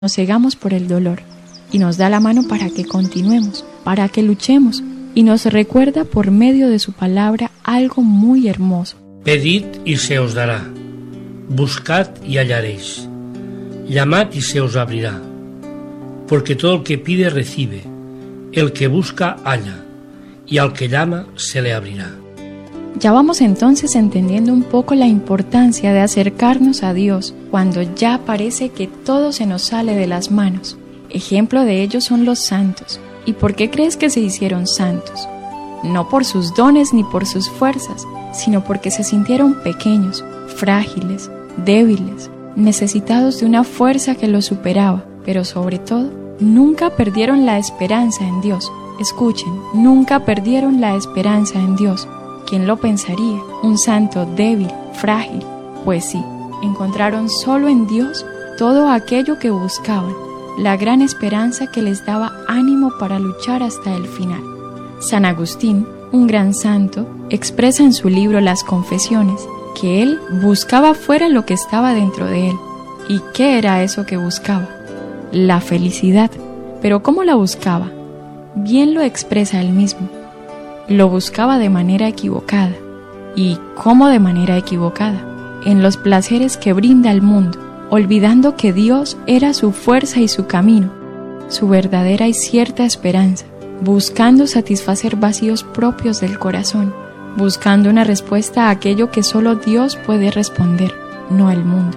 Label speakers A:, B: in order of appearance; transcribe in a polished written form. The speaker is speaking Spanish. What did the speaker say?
A: nos cegamos por el dolor y nos da la mano para que continuemos, para que luchemos, y nos recuerda por medio de su palabra algo muy hermoso.
B: Pedid y se os dará, buscad y hallaréis, llamad y se os abrirá, porque todo el que pide recibe, el que busca halla, y al que llama se le abrirá.
A: Ya vamos entonces entendiendo un poco la importancia de acercarnos a Dios cuando ya parece que todo se nos sale de las manos. Ejemplo de ello son los santos. ¿Y por qué crees que se hicieron santos? No por sus dones ni por sus fuerzas, sino porque se sintieron pequeños, frágiles, débiles, necesitados de una fuerza que los superaba, pero sobre todo, nunca perdieron la esperanza en Dios. Escuchen, nunca perdieron la esperanza en Dios. ¿Quién lo pensaría? Un santo débil, frágil. Pues sí, encontraron solo en Dios todo aquello que buscaban, la gran esperanza que les daba ánimo para luchar hasta el final. San Agustín, un gran santo, expresa en su libro Las Confesiones que él buscaba fuera lo que estaba dentro de él. ¿Y qué era eso que buscaba? La felicidad. ¿Pero cómo la buscaba? Bien lo expresa él mismo. Lo buscaba de manera equivocada. ¿Y cómo de manera equivocada? En los placeres que brinda el mundo, olvidando que Dios era su fuerza y su camino, su verdadera y cierta esperanza, buscando satisfacer vacíos propios del corazón, buscando una respuesta a aquello que solo Dios puede responder, no el mundo.